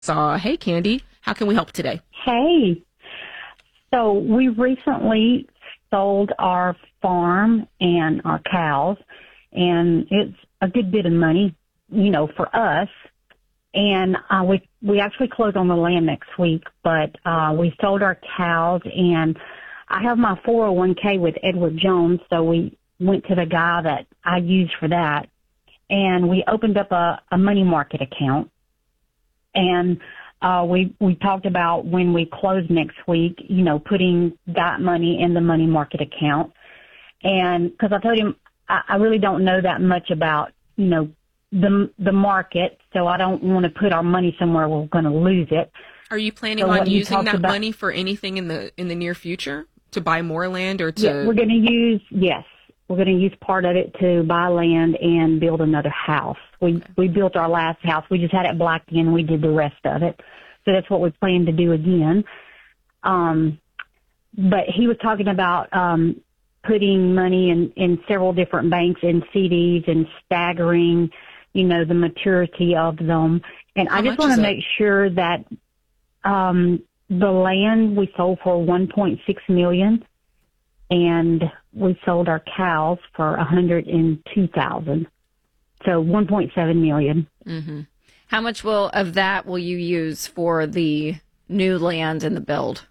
Hey, Candy, how can we help today? Hey, so we recently sold our farm and our cows, and it's a good bit of money, for us. And we actually close on the land next week, but we sold our cows, and I have my 401k with Edward Jones, so we went to the guy that I use for that, and we opened up a money market account. And we talked about when we close next week, putting that money in the money market account. And because I told him I really don't know that much about, the market, so I don't want to put our money somewhere we're going to lose it. Are you planning on using that money for anything in the near future to buy more land or to? Yeah, we're going to use part of it to buy land and build another house. We built our last house. We just had it blacked in. We did the rest of it. So that's what we plan to do again. But he was talking about putting money in several different banks in CDs and staggering, the maturity of them. And I just want to make sure that the land we sold for $1.6 million, and we sold our cows for $102,000. So $1.7 million. Mm-hmm. How much of that will you use for the new land and the build?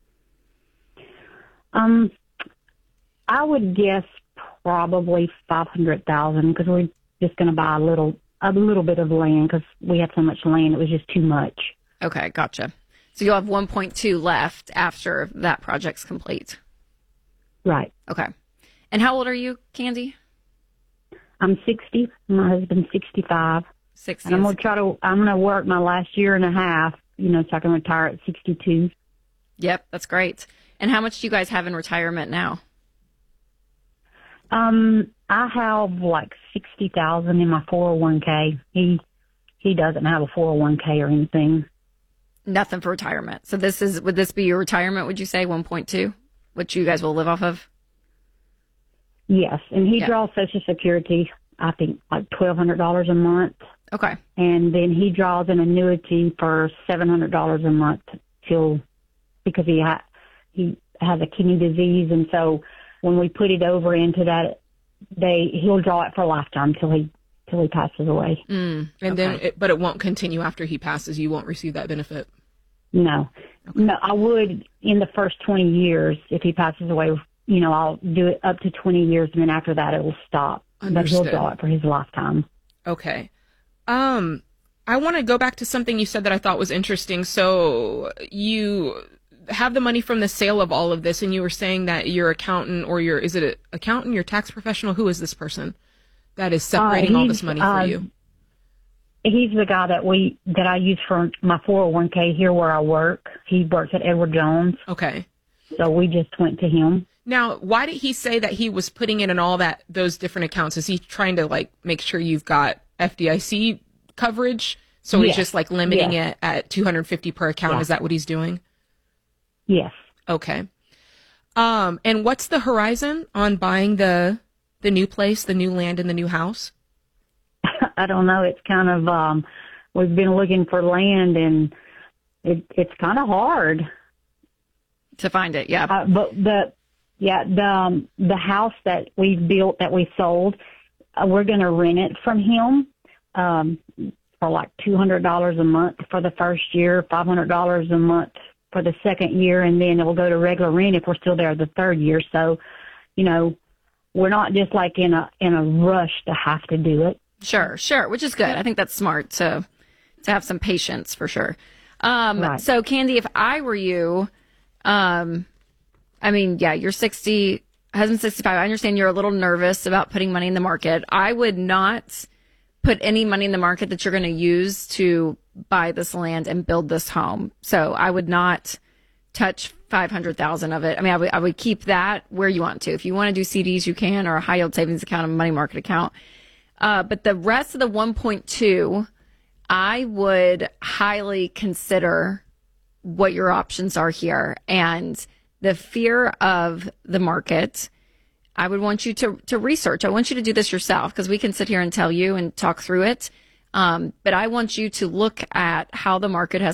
I would guess probably $500,000 because we're just going to buy a little bit of land because we had so much land it was just too much. Okay, gotcha. So you'll have 1.2 left after that project's complete. Right. Okay. And how old are you, Candy? I'm 60. My husband's 65. 60. And I'm going to work my last year and a half, so I can retire at 62. Yep, that's great. And how much do you guys have in retirement now? I have like $60,000 in my 401k. He doesn't have a 401k or anything. Nothing for retirement. So would this be your retirement, would you say, 1.2, which you guys will live off of? Yes, and he draws Social Security, I think, like $1,200 a month. Okay. And then he draws an annuity for $700 a month because he has a kidney disease, and so when we put it over into that, he'll draw it for a lifetime till he passes away. And then, but it won't continue after he passes. You won't receive that benefit. No, no. I would in the first 20 years if he passes away. I'll do it up to 20 years, and then after that it will stop. Understood. But he'll draw it for his lifetime. Okay. I want to go back to something you said that I thought was interesting. So you have the money from the sale of all of this, and you were saying that your accountant is it an accountant, your tax professional? Who is this person that is separating all this money for you? He's the guy that I use for my 401k here where I work. He works at Edward Jones. Okay. So we just went to him. Now, why did he say that he was putting in all those different accounts? Is he trying to make sure you've got FDIC coverage? So he's just limiting it at $250 per account. Yeah. Is that what he's doing? Yes. Okay. And what's the horizon on buying the new place, the new land, and the new house? I don't know. It's kind of we've been looking for land, and it's kind of hard to find it. Yeah. But the house that we've built that we sold, we're going to rent it from him for like $200 a month for the first year, $500 a month for the second year, and then it will go to regular rent if we're still there the third year. So, we're not just in a rush to have to do it. Sure, which is good. I think that's smart to have some patience for sure. Right. So, Candy, if I were you, you're 60, husband's 65. I understand you're a little nervous about putting money in the market. I would not put any money in the market that you're going to use to buy this land and build this home. So I would not touch 500,000 of it. I would keep that where you want to. If you want to do CDs, you can, or a high yield savings account, a money market account. But the rest of the 1.2, I would highly consider what your options are here. And the fear of the market, I would want you to research. I want you to do this yourself because we can sit here and tell you and talk through it. But I want you to look at how the market has